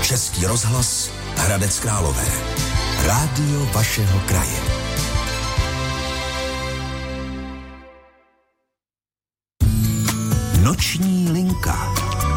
Český rozhlas Hradec Králové. Rádio vašeho kraje. Noční linka.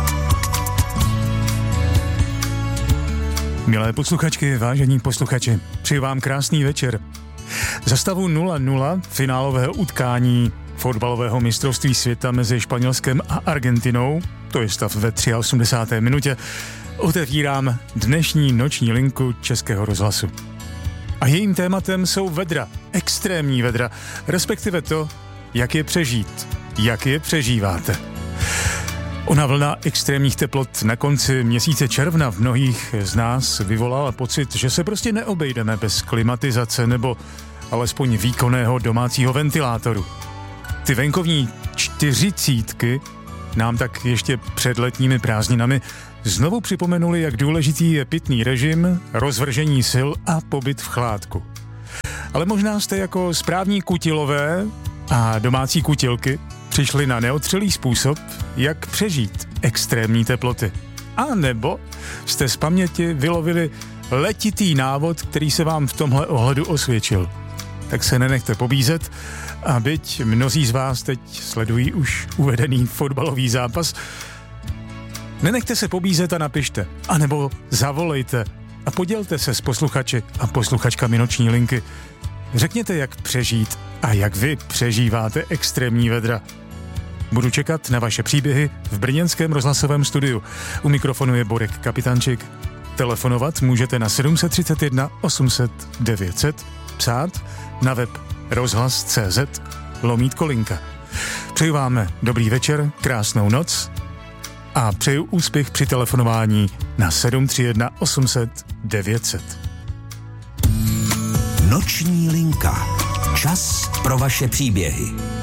Milé posluchačky, vážení posluchači, přeji vám krásný večer. Za stavu 0-0 finálového utkání fotbalového mistrovství světa mezi Španělskem a Argentinou, to je stav ve 83. minutě, otevírám dnešní noční linku Českého rozhlasu. A jejím tématem jsou vedra, extrémní vedra, respektive to, jak je přežít, jak je přežíváte. Ona vlna extrémních teplot na konci měsíce června v mnohých z nás vyvolala pocit, že se prostě neobejdeme bez klimatizace nebo alespoň výkonného domácího ventilátoru. Ty venkovní 40 nám tak ještě před letními prázdninami znovu připomenuli, jak důležitý je pitný režim, rozvržení sil a pobyt v chládku. Ale možná jste jako správní kutilové a domácí kutilky přišli na neotřelý způsob, jak přežít extrémní teploty. A nebo jste z paměti vylovili letitý návod, který se vám v tomhle ohledu osvědčil. Tak se nenechte pobízet, a byť mnozí z vás teď sledují už uvedený fotbalový zápas, nenechte se pobízet a napište, anebo zavolejte a podělte se s posluchači a posluchačkami noční linky. Řekněte, jak přežít a jak vy přežíváte extrémní vedra. Budu čekat na vaše příběhy v brněnském rozhlasovém studiu. U mikrofonu je Borek Kapitančik. Telefonovat můžete na 731 800 900, psát na web rozhlas.cz/linka. Přeju vám dobrý večer, krásnou noc a přeju úspěch při telefonování na 731 800 900. Noční linka. Čas pro vaše příběhy.